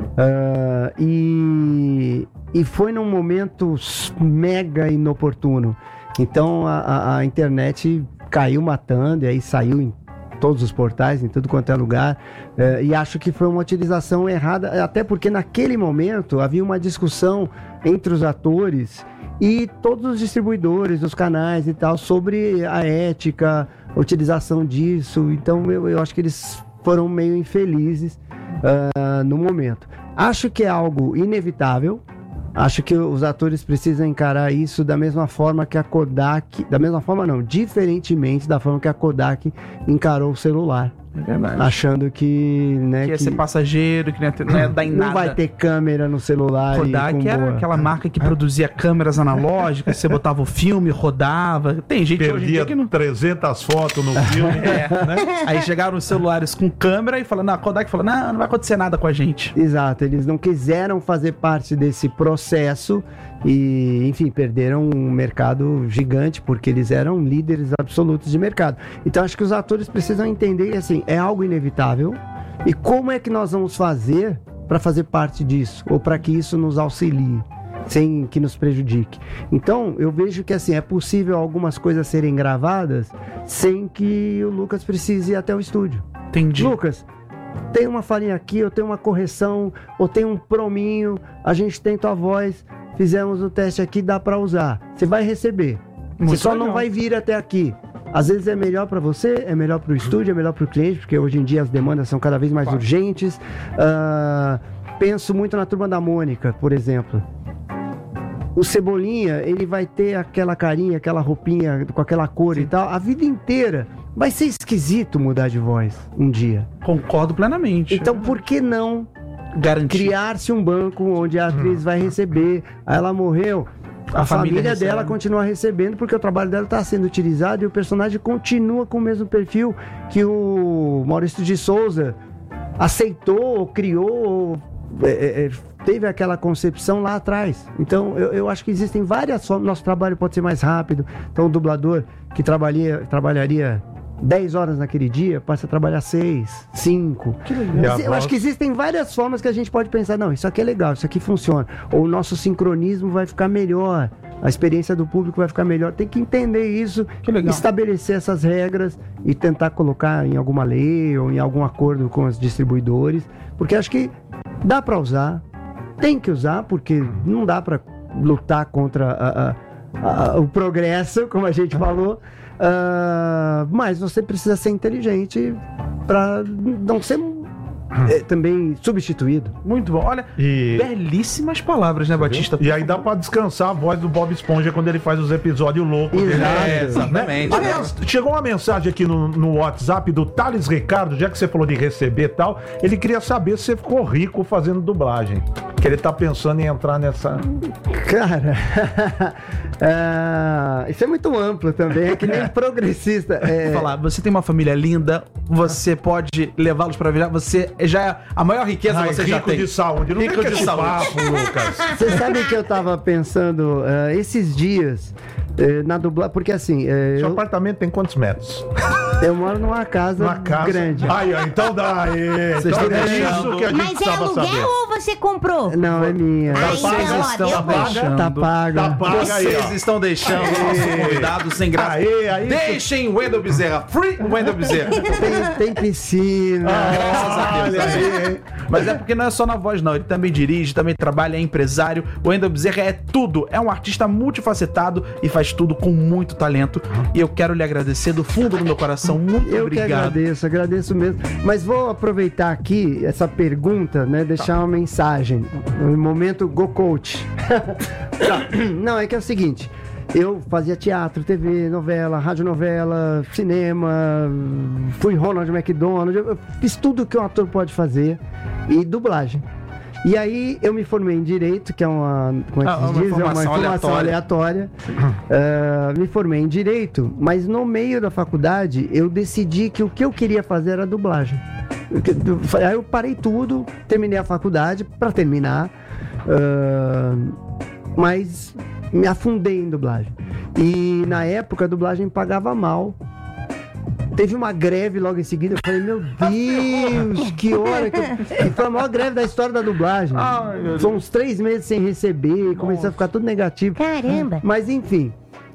E foi num momento mega inoportuno. Então a internet caiu matando, e aí saiu em todos os portais, em tudo quanto é lugar, e acho que foi uma utilização errada, até porque naquele momento havia uma discussão entre os atores e todos os distribuidores dos canais e tal, sobre a ética, a utilização disso. Então eu acho que eles foram meio infelizes no momento. Acho que é algo inevitável. Acho que os atores precisam encarar isso da mesma forma que a Kodak... Da mesma forma não, diferentemente da forma que a Kodak encarou o celular.
É verdade.
Achando que... Né,
que ia ser passageiro, que não ia dar em nada.
Não vai ter câmera no celular.
Kodak era aquela marca que produzia câmeras analógicas, você botava o filme, rodava. Tem gente hoje em dia que não...
300 fotos no filme.
Né? Aí chegaram os celulares com câmera e falaram, a Kodak falou, não vai acontecer nada com a gente.
Exato, eles não quiseram fazer parte desse processo e, enfim, perderam um mercado gigante, porque eles eram líderes absolutos de mercado. Então acho que os atores precisam entender que, assim, é algo inevitável, e como é que nós vamos fazer para fazer parte disso, ou para que isso nos auxilie, sem que nos prejudique. Então eu vejo que, assim, é possível algumas coisas serem gravadas sem que o Lucas precise ir até o estúdio.
Entendi.
Lucas, tem uma falinha aqui, ou tem uma correção, ou tem um prominho, a gente tem tua voz, fizemos o teste aqui, dá para usar. Você vai receber. Você só não vai vir até aqui. Às vezes é melhor para você, é melhor para o estúdio, é melhor para o cliente, porque hoje em dia as demandas são cada vez mais urgentes. Penso muito na Turma da Mônica, por exemplo. O Cebolinha, ele vai ter aquela carinha, aquela roupinha com aquela cor e tal, a vida inteira. Vai ser esquisito mudar de voz um dia.
Concordo plenamente.
Então, por que não criar-se um banco onde a atriz vai receber? Aí ela morreu, a família dela continua recebendo, porque o trabalho dela está sendo utilizado e o personagem continua com o mesmo perfil que o Maurício de Souza aceitou, criou, teve aquela concepção lá atrás. Então eu acho que existem várias formas. Nosso trabalho pode ser mais rápido. Então o dublador que trabalharia 10 horas naquele dia passa a trabalhar 6, 5.
Que legal.
Eu acho que existem várias formas que a gente pode pensar, não, isso aqui é legal, isso aqui funciona. Ou o nosso sincronismo vai ficar melhor, a experiência do público vai ficar melhor. Tem que entender isso, estabelecer essas regras e tentar colocar em alguma lei ou em algum acordo com os distribuidores, porque acho que dá para usar, tem que usar, porque não dá para lutar contra o progresso, como a gente falou. Mas você precisa ser inteligente pra não ser também substituído.
Muito bom. Olha, belíssimas palavras, né, Batista?
E aí dá pra descansar a voz do Bob Esponja quando ele faz os episódios loucos dele.
Exatamente.
Né? Aliás, chegou uma mensagem aqui no WhatsApp do Thales Ricardo, já que você falou de receber e tal, ele queria saber se você ficou rico fazendo dublagem. Que ele tá pensando em entrar nessa...
Cara, isso é muito amplo também, é que nem progressista.
Falar, você tem uma família linda, você pode levá-los pra viajar, você já é a maior riqueza que você já tem.
Rico de saúde, não
rico
tem
de saúde.
Papo, Lucas.
Você sabe que eu tava pensando esses dias na dublagem, porque assim...
Seu apartamento tem quantos metros?
Eu moro numa casa grande.
Aí, ó, então dá aí.
Vocês estão
Então é
deixando...
isso que a gente
Mas é
precisava
aluguel
saber.
ou você comprou?
Não, é minha.
Ah,
Vocês
então, ó,
estão
deu bom.
deixando...
Tá paga.
Tá paga aí,
Vocês
ó.
estão deixando o nosso convidado sem graça.
Aí.
Deixem o Wendel Bezerra. Free Wendel Bezerra.
Tem piscina.
Graças a Deus.
Olha aí.
Mas é porque não é só na voz, não. Ele também dirige, também trabalha, é empresário. O Wendel Bezerra é tudo. É um artista multifacetado e faz tudo com muito talento. E eu quero lhe agradecer do fundo do meu coração. Muito
Eu que
obrigado.
agradeço mesmo. Mas vou aproveitar aqui essa pergunta, né? Deixar uma mensagem. No momento Go Coach. Não, é que é o seguinte. Eu fazia teatro, TV, novela, radionovela, cinema, fui Ronald McDonald, eu fiz tudo que um ator pode fazer e dublagem. E aí eu me formei em Direito, que é uma informação aleatória. Me formei em Direito, mas no meio da faculdade eu decidi que o que eu queria fazer era dublagem. Aí eu parei tudo, terminei a faculdade para terminar, mas me afundei em dublagem. E na época a dublagem pagava mal. Teve uma greve logo em seguida. Eu falei, meu Deus, que hora que eu... E foi a maior greve da história da dublagem. Foi uns 3 meses sem receber. Comecei a ficar tudo negativo.
Caramba.
Mas enfim,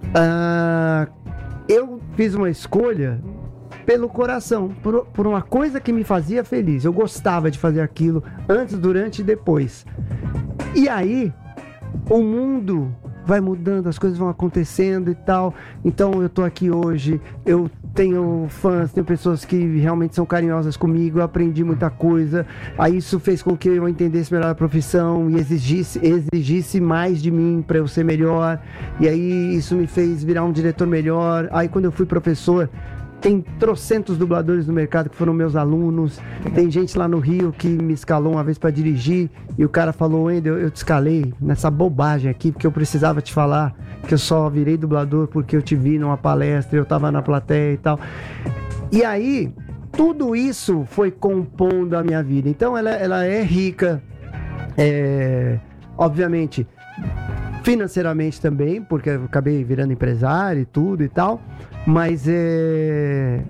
eu fiz uma escolha pelo coração, por uma coisa que me fazia feliz. Eu gostava de fazer aquilo antes, durante e depois. E aí, o mundo vai mudando, as coisas vão acontecendo e tal. Então eu tô aqui hoje, eu tenho fãs, tenho pessoas que realmente são carinhosas comigo, eu aprendi muita coisa. Aí isso fez com que eu entendesse melhor a profissão e exigisse mais de mim para eu ser melhor. E aí isso me fez virar um diretor melhor. Aí quando eu fui professor, tem trocentos dubladores no mercado que foram meus alunos. Tem gente lá no Rio que me escalou uma vez para dirigir e o cara falou, Wendel, eu te escalei nessa bobagem aqui porque eu precisava te falar que eu só virei dublador porque eu te vi numa palestra, eu tava na plateia e tal. E aí, tudo isso foi compondo a minha vida. Então ela é rica, obviamente, financeiramente também, porque eu acabei virando empresário e tudo e tal. Mas é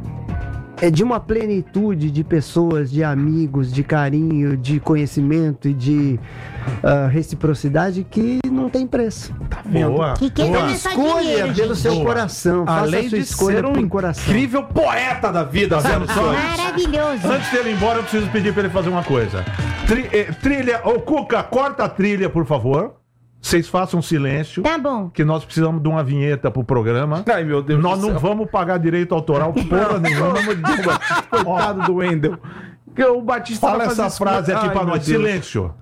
de uma plenitude de pessoas, de amigos, de carinho, de conhecimento e de reciprocidade que não tem preço.
Tá vendo?
Boa.
Que é só
Escolha
dinheiro,
pelo
gente.
seu coração. Faça
Além
a sua
de
escolha
ser um
por coração.
incrível poeta da vida, vendo só?
Maravilhoso.
Antes dele ir embora, eu preciso pedir pra ele fazer uma coisa. Trilha, ô Cuca, corta a trilha, por favor. Vocês façam silêncio.
Tá bom.
Que nós precisamos de uma vinheta pro programa.
Ai, meu Deus
Nós
do
não
céu.
vamos pagar direito autoral porra nenhuma.
Coitado do Wendel. Que o Batista
Fala
vai fazer
essa
isso
frase
com-
aqui
Ai,
pra
meu
nós.
Deus.
Silêncio.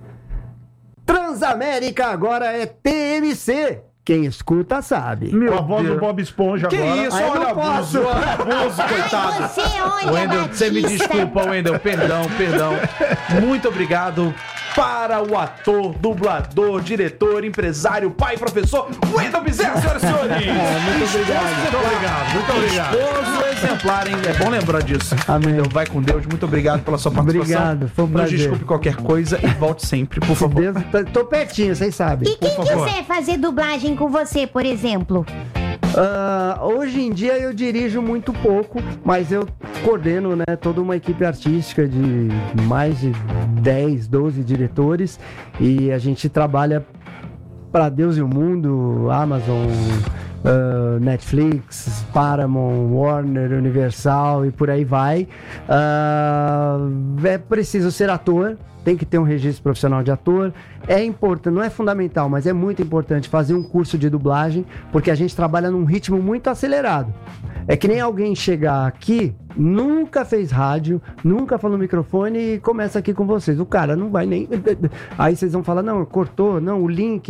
Transamérica agora é TMC. Quem escuta sabe.
Com a voz do Bob Esponja
Que
agora.
isso,
Aí eu
olha
não
abuso,
posso.
olha abuso, coitado.
Ai, você olha,
Wendel, você me
Batista.
desculpa, Wendel, perdão. Muito obrigado para o ator, dublador, diretor, empresário, pai, professor, Wendel Bezerra, senhoras e senhores.
Muito obrigado.
Esposo exemplar, hein? É bom lembrar disso.
Amém.
Wendel, vai com Deus. Muito obrigado pela sua participação.
Obrigado, foi um
Nos
prazer.
desculpe qualquer coisa e volte sempre, por favor.
Deus, tô pertinho, vocês sabem.
E quem
Por favor.
quiser fazer dublagem com você, por exemplo?
Hoje em dia eu dirijo muito pouco, mas eu coordeno, né, toda uma equipe artística de mais de 10, 12 diretores e a gente trabalha para Deus e o mundo, Amazon, Netflix, Paramount, Warner, Universal e por aí vai. É preciso ser ator, tem que ter um registro profissional de ator. É importante, não é fundamental, mas é muito importante fazer um curso de dublagem, porque a gente trabalha num ritmo muito acelerado. É que nem alguém chegar aqui, nunca fez rádio, nunca falou no microfone e começa aqui com vocês. O cara não vai nem... Aí vocês vão falar, não, cortou, não, o link...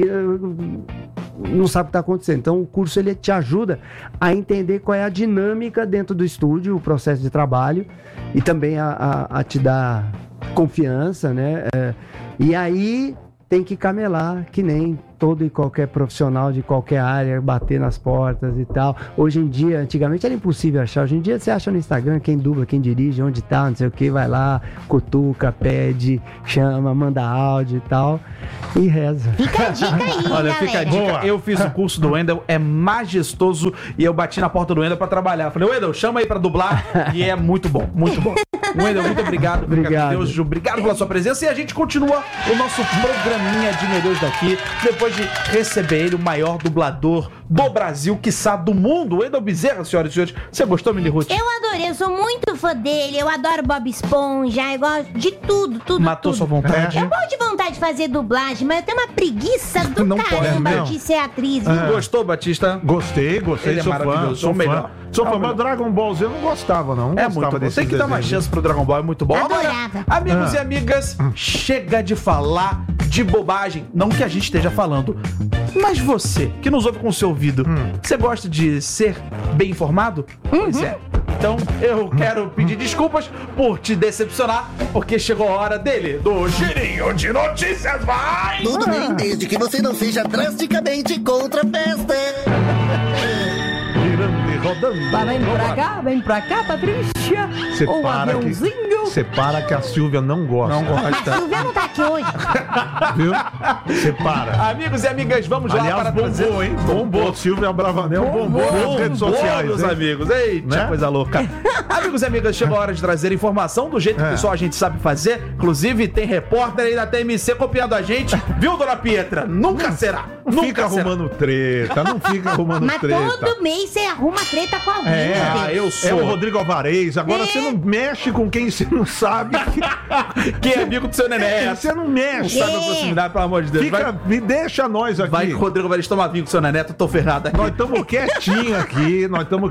Não sabe o que está acontecendo. Então o curso ele te ajuda a entender qual é a dinâmica dentro do estúdio, o processo de trabalho e também a te dar confiança, né? E aí tem que camelar, que nem todo e qualquer profissional de qualquer área, bater nas portas e tal. Hoje em dia, antigamente era impossível achar. Hoje em dia você acha no Instagram quem dubla, quem dirige, onde tá, não sei o que, vai lá, cutuca, pede, chama, manda áudio e tal. E reza.
Fica a dica aí,
Olha, fica a dica.
Boa.
Eu fiz o curso do Wendel, é majestoso e eu bati na porta do Wendel pra trabalhar. Falei, Wendel, chama aí pra dublar e é muito bom, muito bom. Wendel, muito obrigado.
Obrigado.
Deus, Ju, obrigado pela sua presença e a gente continua o nosso programinha de Meu Deus daqui, depois de receber ele, o maior dublador do Brasil, quiçá do mundo, Wendel Bezerra, senhoras e senhores. Você gostou, Mili Ruth?
Eu adorei, eu sou muito fã dele, eu adoro Bob Esponja, eu gosto de tudo.
Matou
tudo.
sua vontade?
Eu gosto de vontade de fazer dublagem, mas eu tenho uma preguiça do
Não pode,
caramba
não.
de ser atriz.
Gostou, Batista?
Gostei,
Ele é
sou fã,
maravilhoso,
sou
o melhor.
fã. Sou fã, mas Dragon Ball Z eu não gostava, não.
É muito bom. Tem que dar uma chance pro Dragon Ball, é muito bom. Agora,
Adorava.
amigos e amigas, chega de falar de bobagem. Não que a gente esteja falando, mas você, que nos ouve com o seu ouvido, você gosta de ser bem informado? Pois é. Então, eu quero pedir desculpas por te decepcionar, porque chegou a hora dele, do Girinho de Notícias, vai!
Tudo bem, desde que você não seja drasticamente contra a festa.
Girando e rodando.
Vem pra cá, Patrícia.
Você para que a Silvia não gosta.
Não
A
gosta.
Silvia não tá aqui hoje.
Viu? Você para.
Amigos e amigas, vamos lá
Aliás,
para trazer...
bombou, hein? Bombou. Silvia Bravanel bombou nas redes sociais,
meus
hein?
amigos. Eita,
Né?
coisa louca. Amigos e amigas, chegou a hora de trazer informação do jeito que só a gente sabe fazer. Inclusive, tem repórter aí da TMC copiando a gente. Viu, dona Pietra? Nunca será.
Não
Nunca
fica
será.
arrumando treta, não fica arrumando
Mas
treta.
todo mês você arruma treta com alguém,
É,
meu Deus.
eu
É
sou.
o Rodrigo Alvarez. Agora
É.
você não mexe com quem você não sabe.
Quem é amigo do seu neném?
Você não mexe.
Sai da proximidade, pelo amor de Deus.
Fica, me deixa nós aqui.
Vai que o Rodrigo vai tomar vinho com seu neneto, eu tô ferrado aqui.
Nós estamos quietinho aqui,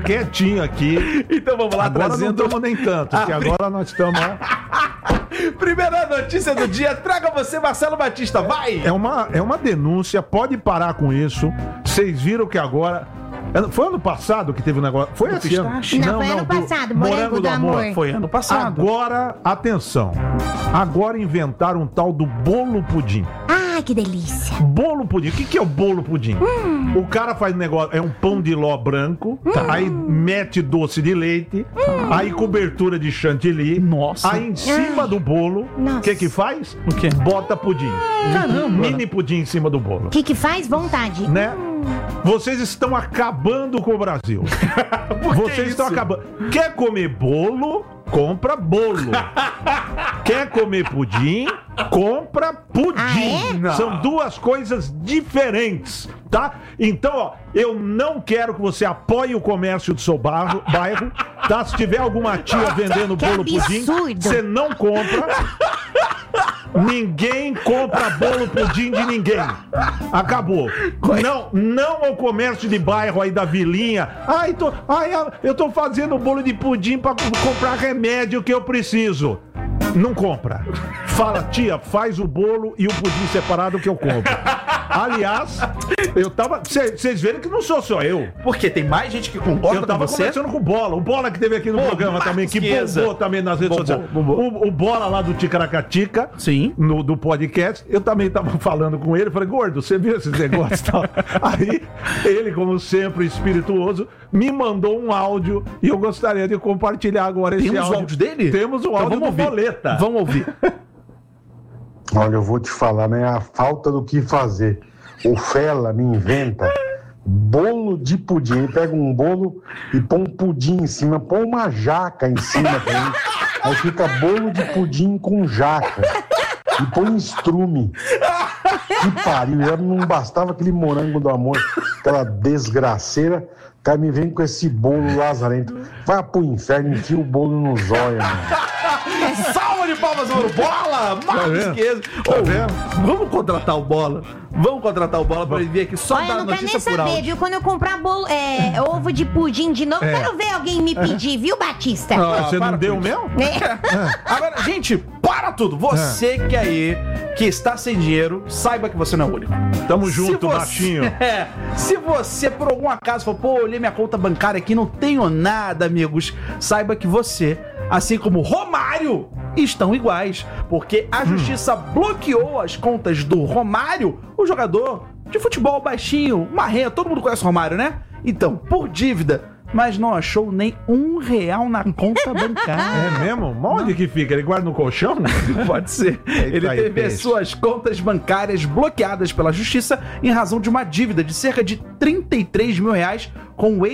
Então vamos lá,
Agora
trazendo...
não estamos nem tanto, porque agora nós estamos...
Primeira notícia do dia, traga você, Marcelo Batista, vai!
É uma denúncia, pode parar com isso. Vocês viram que agora... Foi ano passado que teve um negócio... Foi
Do
esse ano?
pistache?
Não, foi ano passado, Morango do Amor.
Foi ano passado.
Agora, atenção. Agora inventaram um tal do bolo pudim.
Ai, que delícia.
Bolo pudim. O que é o bolo pudim? O cara faz negócio, é um pão de ló branco, aí mete doce de leite, aí cobertura de chantilly.
Nossa.
Aí em cima do bolo, o
Nossa.
que faz?
O quê?
Bota pudim.
Caramba.
Mini pudim em cima do bolo.
O que faz? Vontade.
Né? Vocês estão acabando com o Brasil. Vocês estão acabando. Quer comer bolo? Compra bolo. Quer comer pudim? Compra pudim.
Ah, é?
São duas coisas diferentes, tá? Então, ó, eu não quero que você apoie o comércio do seu bairro, tá? Se tiver alguma tia vendendo
Que
bolo pudim,
absurdo.
você não compra. Ninguém compra bolo pudim de ninguém. Acabou. Não ao comércio de bairro aí da vilinha. Eu tô fazendo bolo de pudim pra comprar remédio que eu preciso. Não compra. Fala, tia, faz o bolo e o pudim separado que eu compro. Aliás, eu tava... Vocês viram que não sou só eu.
Porque tem mais gente que concorda
Eu tava
com você?
conversando com o Bola. O Bola que teve aqui no
Pô,
programa
Marcos
também, que
Chiesa.
bombou também nas redes
Bombou,
sociais.
bombou.
O Bola lá do Ticaracatica,
Sim.
do podcast, eu também tava falando com ele. Falei, gordo, você viu esses negócios e tal? Aí, ele, como sempre, espirituoso, me mandou um áudio e eu gostaria de compartilhar agora esse
Temos
áudio.
o áudio dele?
Temos o
Então
áudio
vamos
do
ouvir.
Boleta.
Vamos ouvir.
Olha, eu vou te falar, né? A falta do que fazer. O Fela me inventa bolo de pudim. Ele pega um bolo e põe um pudim em cima, põe uma jaca em cima também. Aí fica bolo de pudim com jaca. E põe estrume. Que pariu. Já não bastava aquele morango do amor, aquela desgraceira. O cara me vem com esse bolo lazarento. Vai pro inferno, enfia o bolo no zóio, mano.
Salve de palmas ao Bola! Mais que esse. Vamos contratar o Bola. Vamos contratar o Bola pra ele vir aqui só
Olha,
dar
eu não quero nem
notícia por
saber,
áudio.
viu? Quando eu comprar ovo de pudim de novo, quero ver alguém me pedir, viu, Batista?
Você não
para
deu
com
mesmo?
Agora, gente, para tudo. Você que aí, que está sem dinheiro, saiba que você não é o único.
Tamo junto,
você,
baixinho.
Se você, por algum acaso, falou, pô, olhei minha conta bancária aqui, não tenho nada, amigos, saiba que você, assim como Romário, estão iguais. Porque a justiça bloqueou as contas do Romário, o jogador de futebol baixinho, marrento, todo mundo conhece o Romário, né? Então, por dívida, mas não achou nem R$1 na conta bancária.
É mesmo? Onde que fica? Ele guarda no colchão?
Pode ser. Ele teve as suas contas bancárias bloqueadas pela justiça em razão de uma dívida de cerca de R$33 mil com o